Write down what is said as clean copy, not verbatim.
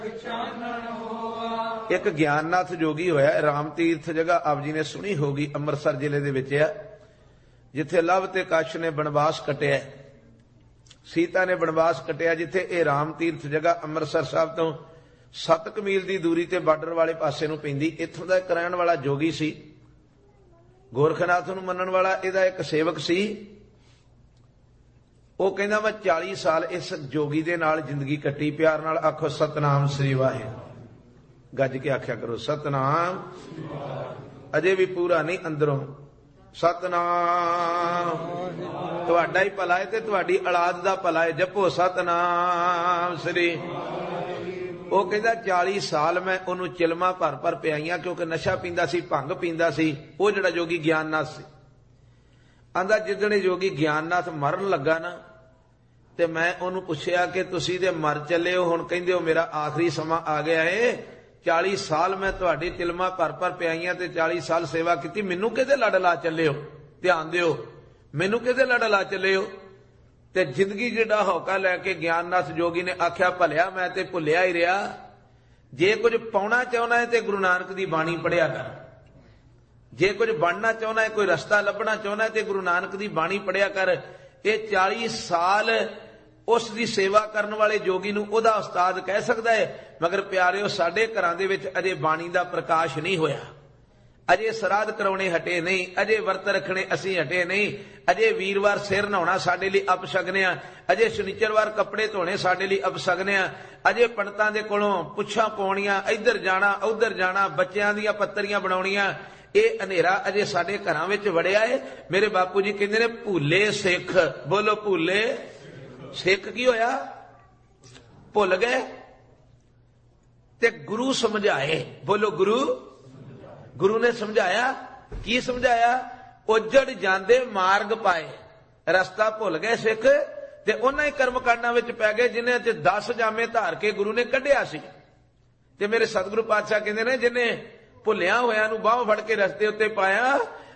ਇੱਕ ਗਿਆਨਨਾਥ ਜੋਗੀ ਹੋਇਆ, ਰਾਮ ਤੀਰਥ ਜਗ੍ਹਾ ਆਪ ਜੀ ਨੇ ਸੁਣੀ ਹੋਗੀ, ਅੰਮ੍ਰਿਤਸਰ ਜ਼ਿਲ੍ਹੇ ਦੇ ਵਿੱਚ ਆ, ਜਿੱਥੇ ਲਵ ਤੇ ਕਸ਼ ਨੇ ਬਨਵਾਸ ਕੱਟਿਆ, ਸੀਤਾ ਨੇ ਬਨਵਾਸ ਕੱਟਿਆ, ਜਿੱਥੇ ਇਹ ਰਾਮ ਤੀਰਥ ਜਗ੍ਹਾ ਅੰਮ੍ਰਿਤਸਰ ਸਾਹਿਬ ਤੋਂ 7 ਮੀਲ ਦੀ ਦੂਰੀ ਤੇ ਬਾਰਡਰ ਵਾਲੇ ਪਾਸੇ ਨੂੰ ਪੈਂਦੀ। ਇੱਥੋਂ ਦਾ ਇੱਕ ਰਹਿਣ ਵਾਲਾ ਜੋਗੀ ਸੀ, ਗੋਰਖਨਾਥ ਨੂੰ ਮੰਨਣ ਵਾਲਾ। ਇਹਦਾ ਇੱਕ ਸੇਵਕ ਸੀ, ਉਹ ਕਹਿੰਦਾ ਮੈਂ 40 ਸਾਲ ਇਸ ਜੋਗੀ ਦੇ ਨਾਲ ਜ਼ਿੰਦਗੀ ਕੱਟੀ। ਪਿਆਰ ਨਾਲ ਆਖੋ ਸਤਨਾਮ ਸ੍ਰੀ ਵਾਹਿਗੁਰੂ, ਗੱਜ ਕੇ ਆਖਿਆ ਕਰੋ ਸਤਨਾਮ। ਅਜੇ ਵੀ ਪੂਰਾ ਨਹੀਂ ਅੰਦਰੋਂ ਸਤਨਾਮ। ਤੁਹਾਡਾ ਹੀ ਭਲਾ ਹੈ ਤੇ ਤੁਹਾਡੀ ਔਲਾਦ ਦਾ ਭਲਾ ਹੈ, ਜਪੋ ਸਤਨਾਮ ਸ੍ਰੀ। ਉਹ ਕਹਿੰਦਾ 40 ਸਾਲ ਮੈਂ ਉਹਨੂੰ ਚਿਲਮਾ ਭਰ ਭਰ ਪਿਆਈਆਂ, ਕਿਉਂਕਿ ਨਸ਼ਾ ਪੀਂਦਾ ਸੀ, ਭੰਗ ਪੀਂਦਾ ਸੀ। ਉਹ ਜਿਹੜਾ ਜੋਗੀ ਗਿਆਨਨਾਥ ਸੀ, ਆਂਦਾ ਜਿੱਦਣ ਜੋਗੀ ਗਿਆਨਨਾਥ ਮਰਨ ਲੱਗਾ ਨਾ, ਤੇ ਮੈਂ ਉਹਨੂੰ ਪੁੱਛਿਆ ਕਿ ਤੁਸੀਂ ਤੇ ਮਰ ਚੱਲੇ ਹੋ, ਹੁਣ ਕਹਿੰਦੇ ਹੋ ਮੇਰਾ ਆਖਰੀ ਸਮਾਂ ਆ ਗਿਆ ਏ। 40 ਸਾਲ ਮੈਂ ਤੁਹਾਡੇ ਚਿਲਮਾ ਭਰ ਭਰ ਪਿਆਈਆਂ ਤੇ 40 ਸਾਲ ਸੇਵਾ ਕੀਤੀ, ਮੈਨੂੰ ਕਿਹਦੇ ਲੜ ਲਾ ਚੱਲੇ ਹੋ? ਧਿਆਨ ਦਿਓ, ਮੈਨੂੰ ਕਿਹਦੇ ਲੜ ਲਾ ਚੱਲੇ ਹੋ? ਤੇ ਜ਼ਿੰਦਗੀ ਜਿਹੜਾ ਹੌਕਾ ਲੈ ਕੇ ਗਿਆਨਨਾਥ ਜੋਗੀ ਨੇ ਆਖਿਆ ਭਲਿਆ ਮੈਂ ਤੇ ਭੁੱਲਿਆ ਹੀ ਰਿਹਾ, ਜੇ ਕੁਝ ਪਾਉਣਾ ਚਾਹੁੰਦਾ ਹੈ ਤੇ ਗੁਰੂ ਨਾਨਕ ਦੀ ਬਾਣੀ ਪੜ੍ਹਿਆ ਕਰ, ਜੇ ਕੁਝ ਬਣਨਾ ਚਾਹੁੰਦਾ ਹੈ, ਕੋਈ ਰਸਤਾ ਲੱਭਣਾ ਚਾਹੁੰਦਾ ਹੈ ਤੇ ਗੁਰੂ ਨਾਨਕ ਦੀ ਬਾਣੀ ਪੜ੍ਹਿਆ ਕਰ। ਇਹ 40 ਸਾਲ ਉਸ ਦੀ ਸੇਵਾ ਕਰਨ ਵਾਲੇ ਜੋਗੀ ਨੂੰ ਉਹਦਾ ਉਸਤਾਦ ਕਹਿ ਸਕਦਾ ਹੈ। ਮਗਰ ਪਿਆਰਿਓ, ਸਾਡੇ ਘਰਾਂ ਦੇ ਵਿੱਚ ਅਜੇ ਬਾਣੀ ਦਾ ਪ੍ਰਕਾਸ਼ ਨਹੀਂ ਹੋਇਆ, ਅਜੇ ਸਰਾਧ ਕਰਾਉਣੇ ਹਟੇ ਨਹੀਂ, ਅਜੇ ਵਰਤ ਰੱਖਣੇ ਅਸੀਂ ਹਟੇ ਨਹੀਂ, ਅਜੇ ਵੀਰਵਾਰ ਸਿਰ ਨਹਾਉਣਾ ਸਾਡੇ ਲਈ ਅਪਸ਼ਗਨ ਆ, ਅਜੇ ਸ਼ਨੀਚਰਵਾਰ ਕੱਪੜੇ ਧੋਣੇ ਸਾਡੇ ਲਈ ਅਪਸ਼ਗਨ ਆ, ਅਜੇ ਪੰਡਤਾਂ ਦੇ ਕੋਲੋਂ ਪੁੱਛਾਂ ਪਾਉਣੀਆਂ, ਇੱਧਰ ਜਾਣਾ ਉੱਧਰ ਜਾਣਾ, ਬੱਚਿਆਂ ਦੀਆਂ ਪੱਤਰੀਆਂ ਬਣਾਉਣੀਆਂ, ਇਹ ਹਨੇਰਾ ਅਜੇ ਸਾਡੇ ਘਰਾਂ ਵਿੱਚ ਵੜਿਆ ਏ। ਮੇਰੇ ਬਾਪੂ ਜੀ ਕਹਿੰਦੇ ਨੇ ਭੁੱਲੇ ਸਿੱਖ, ਬੋਲੋ ਭੁੱਲੇ ਸਿੱਖ। ਕੀ ਹੋਇਆ? ਭੁੱਲ ਗਏ ਤੇ ਗੁਰੂ ਸਮਝਾਏ, ਬੋਲੋ ਗੁਰੂ। ਗੁਰੂ ਨੇ ਸਮਝਾਇਆ, ਕੀ ਸਮਝਾਇਆ? ਉਜੜ ਜਾਂਦੇ ਮਾਰਗ ਪਾਏ, ਰਸਤਾ ਭੁੱਲ ਗਏ ਸਿੱਖ ਤੇ ਉਹਨਾਂ ਹੀ ਕਰਮ ਕਾਂਡਾਂ ਵਿੱਚ ਪੈ ਗਏ ਜਿਨ੍ਹਾਂ 'ਚ 10 ਜਾਮੇ ਧਾਰ ਕੇ ਗੁਰੂ ਨੇ ਕੱਢਿਆ ਸੀ। ਤੇ ਮੇਰੇ ਸਤਿਗੁਰੂ ਪਾਤਸ਼ਾਹ ਕਹਿੰਦੇ ਨੇ ਜਿਹਨੇ ਭੁੱਲਿਆ ਹੋਇਆਂ ਨੂੰ ਬਾਹੋਂ ਫੜ ਕੇ ਰਸਤੇ ਉੱਤੇ ਪਾਇਆ,